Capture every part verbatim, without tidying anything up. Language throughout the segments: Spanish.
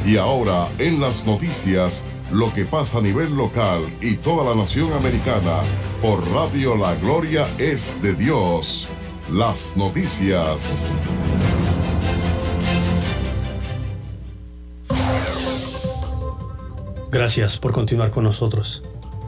Y ahora, en las noticias, lo que pasa a nivel local y toda la nación americana, por Radio La Gloria es de Dios. Las noticias. Gracias por continuar con nosotros.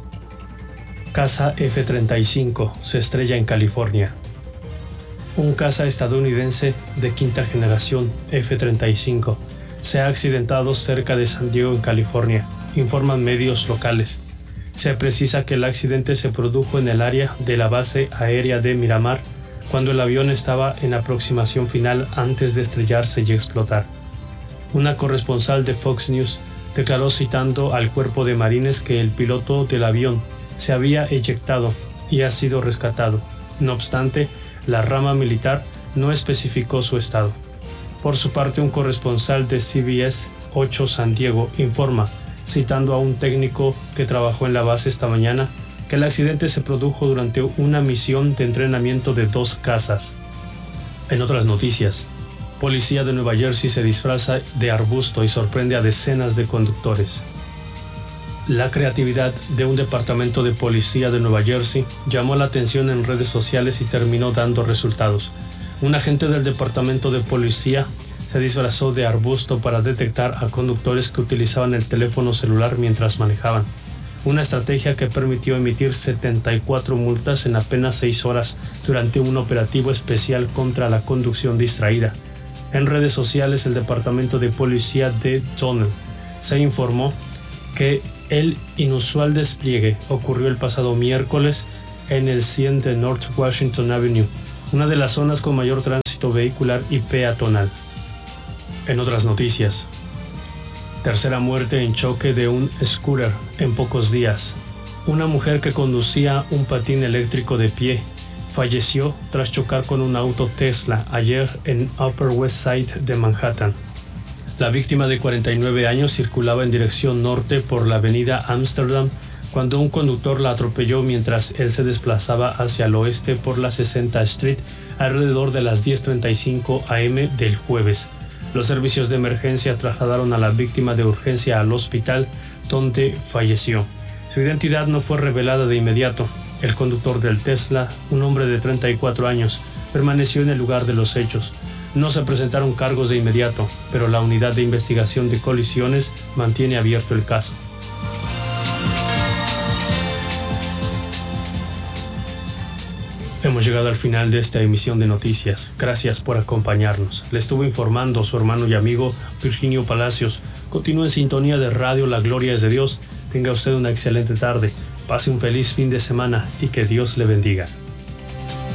Caza F treinta y cinco se estrella en California. Un caza estadounidense de quinta generación F treinta y cinco se ha accidentado cerca de San Diego, en California, informan medios locales. Se precisa que el accidente se produjo en el área de la base aérea de Miramar, cuando el avión estaba en aproximación final antes de estrellarse y explotar. Una corresponsal de Fox News declaró, citando al cuerpo de marines, que el piloto del avión se había eyectado y ha sido rescatado. No obstante, la rama militar no especificó su estado. Por su parte, un corresponsal de C B S ocho San Diego informa, citando a un técnico que trabajó en la base esta mañana, que el accidente se produjo durante una misión de entrenamiento de dos cazas. En otras noticias, policía de Nueva Jersey se disfraza de arbusto y sorprende a decenas de conductores. La creatividad de un departamento de policía de Nueva Jersey llamó la atención en redes sociales y terminó dando resultados. Un agente del departamento de policía se disfrazó de arbusto para detectar a conductores que utilizaban el teléfono celular mientras manejaban. Una estrategia que permitió emitir setenta y cuatro multas en apenas seis horas durante un operativo especial contra la conducción distraída. En redes sociales, el departamento de policía de Donnell se informó que el inusual despliegue ocurrió el pasado miércoles en el cien de North Washington Avenue, una de las zonas con mayor tránsito vehicular y peatonal. En otras noticias, tercera muerte en choque de un scooter en pocos días. Una mujer que conducía un patín eléctrico de pie falleció tras chocar con un auto Tesla ayer en Upper West Side de Manhattan. La víctima, de cuarenta y nueve años, circulaba en dirección norte por la avenida Amsterdam cuando un conductor la atropelló mientras él se desplazaba hacia el oeste por la sesenta Street alrededor de las diez treinta y cinco a eme del jueves. Los servicios de emergencia trasladaron a la víctima de urgencia al hospital, donde falleció. Su identidad no fue revelada de inmediato. El conductor del Tesla, un hombre de treinta y cuatro años, permaneció en el lugar de los hechos. No se presentaron cargos de inmediato, pero la unidad de investigación de colisiones mantiene abierto el caso. Hemos llegado al final de esta emisión de noticias. Gracias por acompañarnos. Le estuvo informando su hermano y amigo Virginio Palacios. Continúe en sintonía de Radio La Gloria es de Dios. Tenga usted una excelente tarde. Pase un feliz fin de semana y que Dios le bendiga.